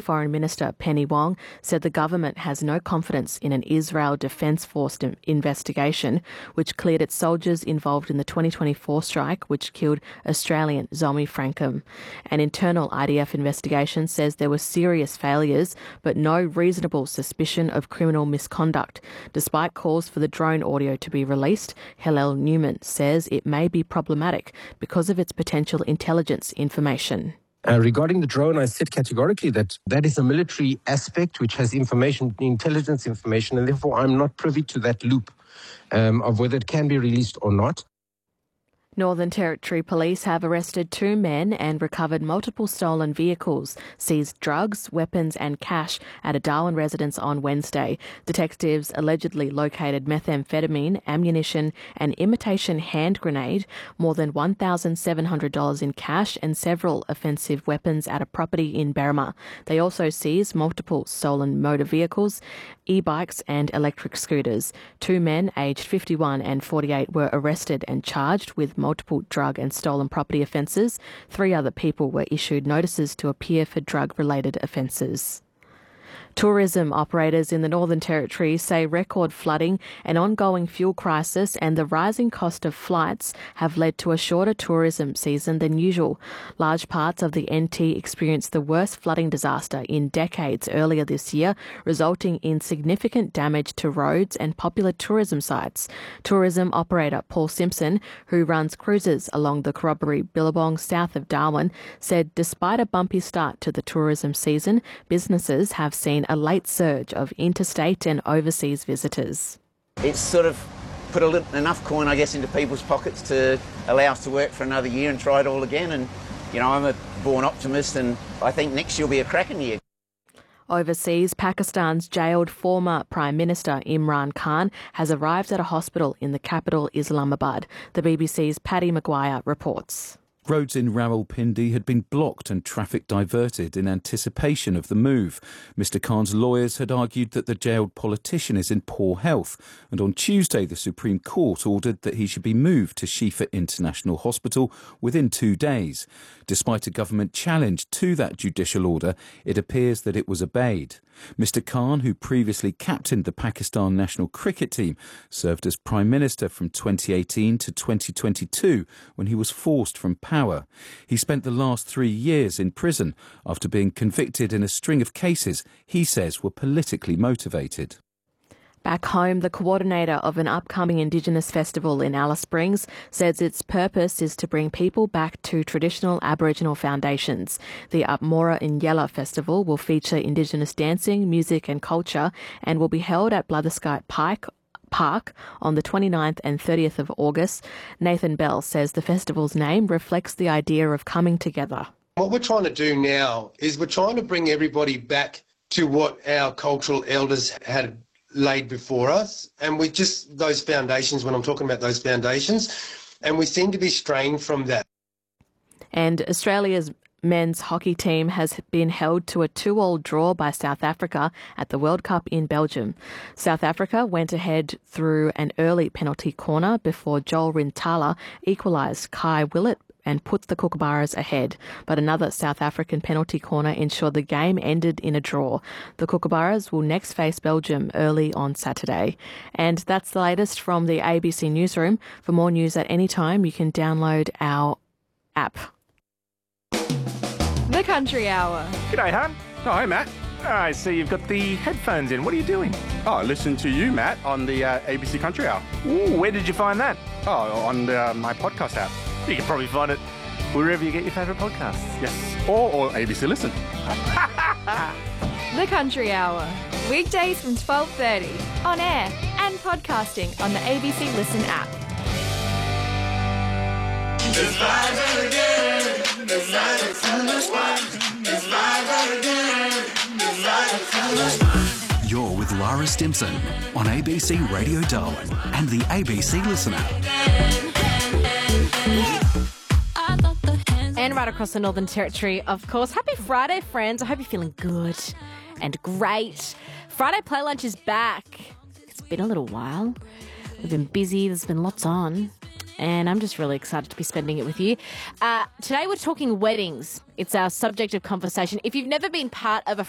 Foreign Minister Penny Wong said the government has no confidence in an Israel Defence Force investigation which cleared its soldiers involved in the 2024 strike which killed Australian Zomi Frankham. An internal IDF investigation says there were serious failures but no reasonable suspicion of criminal misconduct. Despite calls for the drone audio to be released, Hillel Newman says it may be problematic because of its potential intelligence information. Regarding the drone, I said categorically that is a military aspect which has information, intelligence information, and therefore I'm not privy to that loop of whether it can be released or not. Northern Territory Police have arrested 2 men and recovered multiple stolen vehicles, seized drugs, weapons and cash at a Darwin residence on Wednesday. Detectives allegedly located methamphetamine, ammunition, an imitation hand grenade, more than $1,700 in cash and several offensive weapons at a property in Berrima. They also seized multiple stolen motor vehicles, e-bikes and electric scooters. 2 men aged 51 and 48 were arrested and charged with multiple drug and stolen property offences. 3 other people were issued notices to appear for drug-related offences. Tourism operators in the Northern Territory say record flooding, an ongoing fuel crisis and the rising cost of flights have led to a shorter tourism season than usual. Large parts of the NT experienced the worst flooding disaster in decades earlier this year, resulting in significant damage to roads and popular tourism sites. Tourism operator Paul Simpson, who runs cruises along the Corroboree-Billabong south of Darwin, said despite a bumpy start to the tourism season, businesses have seen a late surge of interstate and overseas visitors. It's sort of put enough coin, I guess, into people's pockets to allow us to work for another year and try it all again. And, you know, I'm a born optimist and I think next year will be a cracking year. Overseas, Pakistan's jailed former Prime Minister Imran Khan has arrived at a hospital in the capital, Islamabad. The BBC's Paddy Maguire reports. Roads in Rawalpindi had been blocked and traffic diverted in anticipation of the move. Mr Khan's lawyers had argued that the jailed politician is in poor health, and on Tuesday the Supreme Court ordered that he should be moved to Shifa International Hospital within 2 days. Despite a government challenge to that judicial order, it appears that it was obeyed. Mr Khan, who previously captained the Pakistan national cricket team, served as Prime Minister from 2018 to 2022 when he was forced from power. He spent the last 3 years in prison after being convicted in a string of cases he says were politically motivated. Back home, the coordinator of an upcoming Indigenous festival in Alice Springs says its purpose is to bring people back to traditional Aboriginal foundations. The Upmora Inyella Festival will feature Indigenous dancing, music and culture and will be held at Blatherskite Park on the 29th and 30th of August. Nathan Bell says the festival's name reflects the idea of coming together. What we're trying to do now is we're trying to bring everybody back to what our cultural elders had laid before us, and we just, those foundations, when I'm talking about those foundations, and we seem to be straying from that. And Australia's men's hockey team has been held to a 2-2 draw by South Africa at the World Cup in Belgium. South Africa went ahead through an early penalty corner before Joel Rintala equalised Kai Willett and put the Kookaburras ahead. But another South African penalty corner ensured the game ended in a draw. The Kookaburras will next face Belgium early on Saturday. And that's the latest from the ABC Newsroom. For more news at any time, you can download our app. The Country Hour. G'day, hon. Oh, hi, Matt. I see you've got the headphones in. What are you doing? Oh, I listened to you, Matt, on the ABC Country Hour. Ooh, where did you find that? Oh, on my podcast app. You can probably find it wherever you get your favourite podcasts. Yes, or ABC Listen. The Country Hour. Weekdays from 12:30. On air and podcasting on the ABC Listen app. It's live again. It's live It's live again. It's live You're with Lara Stimson on ABC Radio Darwin and the ABC Listen app. And right across the Northern Territory, of course. Happy Friday, friends. I hope you're feeling good and great. Friday Play Lunch is back. It's been a little while. We've been busy. There's been lots on. And I'm just really excited to be spending it with you. Today we're talking weddings. It's our subject of conversation. If you've never been part of a